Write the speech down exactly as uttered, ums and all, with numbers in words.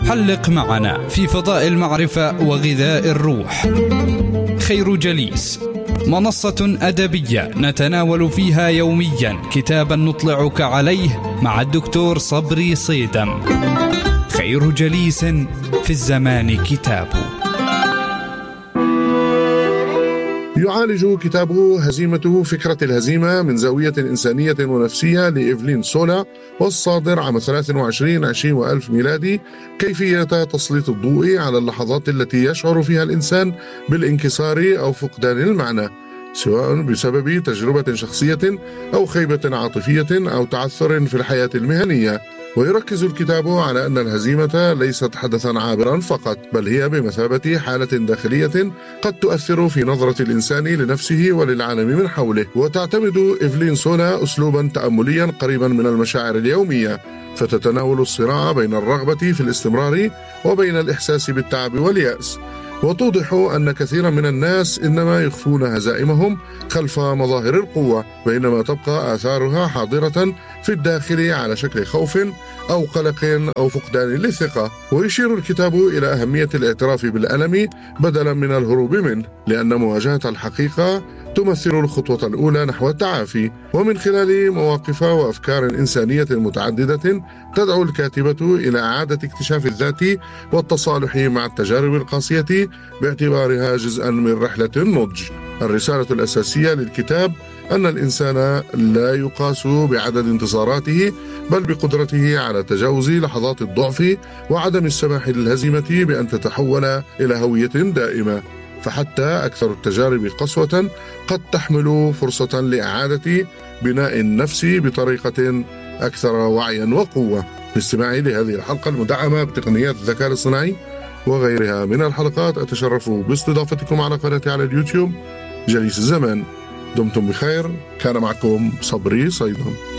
حلق معنا في فضاء المعرفة وغذاء الروح. خير جليس، منصة أدبية نتناول فيها يوميا كتابا نطلعك عليه مع الدكتور صبري صيدم. خير جليس في الزمان كتاب. يعالج كتابه هزيمته فكرة الهزيمة من زاوية إنسانية ونفسية لإيفلين سولا، والصادر عام ثلاثة وعشرين عشرين وألف ميلادي، كيفية تسليط الضوء على اللحظات التي يشعر فيها الإنسان بالانكسار أو فقدان المعنى، سواء بسبب تجربة شخصية أو خيبة عاطفية أو تعثر في الحياة المهنية. ويركز الكتاب على أن الهزيمة ليست حدثا عابرا فقط، بل هي بمثابة حالة داخلية قد تؤثر في نظرة الإنسان لنفسه وللعالم من حوله. وتعتمد إيفلين سولا أسلوبا تأمليا قريبا من المشاعر اليومية، فتتناول الصراع بين الرغبة في الاستمرار وبين الإحساس بالتعب واليأس، وتوضح أن كثيرا من الناس إنما يخفون هزائمهم خلف مظاهر القوة، بينما تبقى آثارها حاضرة في الداخل على شكل خوف أو قلق أو فقدان للثقة. ويشير الكتاب إلى أهمية الاعتراف بالألم بدلا من الهروب منه، لأن مواجهة الحقيقة تمثل الخطوة الأولى نحو التعافي. ومن خلال مواقف وأفكار إنسانية متعددة تدعو الكاتبة إلى إعادة اكتشاف الذات والتصالح مع التجارب القاسية باعتبارها جزءا من رحلة النضج. الرسالة الأساسية للكتاب أن الإنسان لا يقاس بعدد انتصاراته، بل بقدرته على تجاوز لحظات الضعف وعدم السماح للهزيمة بأن تتحول إلى هوية دائمة. فحتى أكثر التجارب قسوة قد تحمل فرصة لإعادة بناء النفس بطريقة أكثر وعيا وقوة. باستماع لهذه الحلقة المدعمة بتقنيات الذكاء الاصطناعي وغيرها من الحلقات، أتشرف باستضافتكم على قناتي على اليوتيوب جليس الزمان. دمتم بخير. كان معكم صبري صيدم.